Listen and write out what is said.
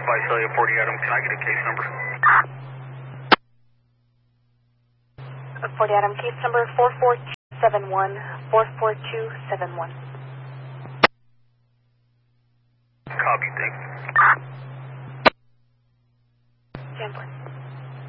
Visalia 40 Adam, can I get a case number? 40 Adam, case number 44271, 44271. Copy, thanks. Stand by.